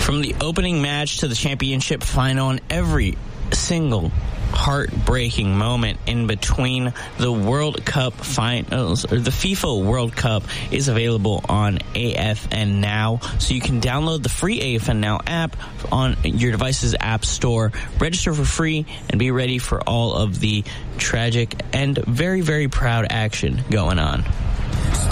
From the opening match to the championship final and every single heartbreaking moment in between, the World Cup finals, or the FIFA World Cup, is available on AFN Now. So you can download the free AFN Now app on your device's app store, register for free, and be ready for all of the tragic and very, very proud action going on.